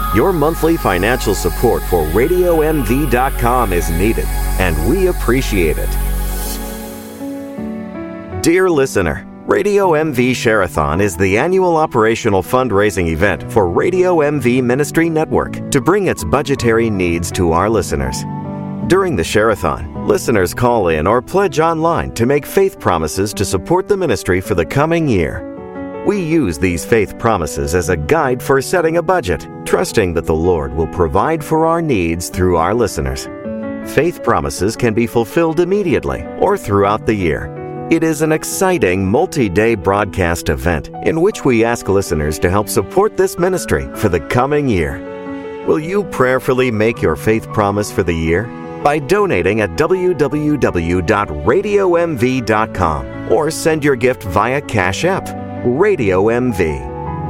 Your monthly financial support for RadioMV.com is needed, and we appreciate it. Dear listener, Radio MV Share-a-thon is the annual operational fundraising event for Radio MV Ministry Network to bring its budgetary needs to our listeners. During the Share-a-thon, listeners call in or pledge online to make faith promises to support the ministry for the coming year. We use these faith promises as a guide for setting a budget, trusting that the Lord will provide for our needs through our listeners. Faith promises can be fulfilled immediately or throughout the year. It is an exciting multi-day broadcast event in which we ask listeners to help support this ministry for the coming year. Will you prayerfully make your faith promise for the year? By donating at www.radiomv.com or send your gift via Cash App. Radio MV.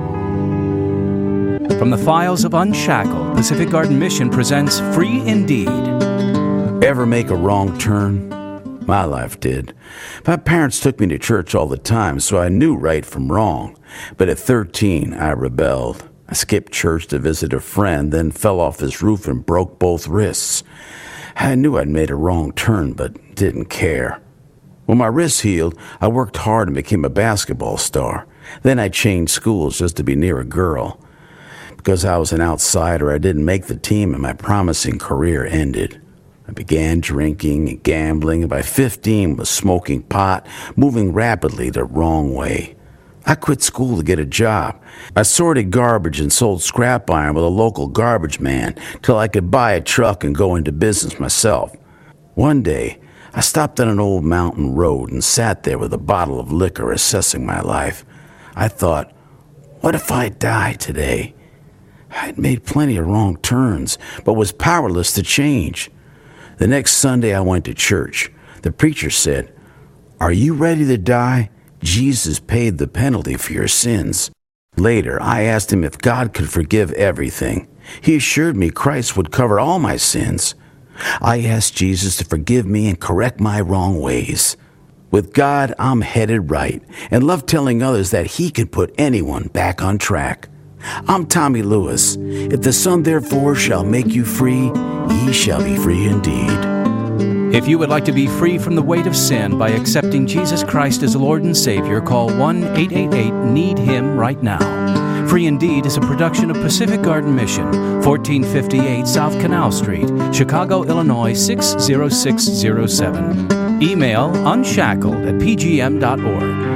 From the files of Unshackled, Pacific Garden Mission presents Free Indeed. Ever make a wrong turn? My life did. My parents took me to church all the time, so I knew right from wrong. But at 13, I rebelled. I skipped church to visit a friend, then fell off his roof and broke both wrists. I knew I'd made a wrong turn, but didn't care. When my wrists healed, I worked hard and became a basketball star. Then I changed schools just to be near a girl. Because I was an outsider, I didn't make the team and my promising career ended. I began drinking and gambling, and by 15 was smoking pot, moving rapidly the wrong way. I quit school to get a job. I sorted garbage and sold scrap iron with a local garbage man till I could buy a truck and go into business myself. One day, I stopped on an old mountain road and sat there with a bottle of liquor assessing my life. I thought, what if I died today? I'd made plenty of wrong turns, but was powerless to change. The next Sunday I went to church. The preacher said, "Are you ready to die? Jesus paid the penalty for your sins." Later, I asked him if God could forgive everything. He assured me Christ would cover all my sins. I asked Jesus to forgive me and correct my wrong ways. With God, I'm headed right and love telling others that he can put anyone back on track. I'm Tommy Lewis. If the Son therefore shall make you free, ye shall be free indeed. If you would like to be free from the weight of sin by accepting Jesus Christ as Lord and Savior, call 1-888-NEED-HIM right now. Free Indeed is a production of Pacific Garden Mission, 1458 South Canal Street, Chicago, Illinois 60607. Email unshackled@pgm.org.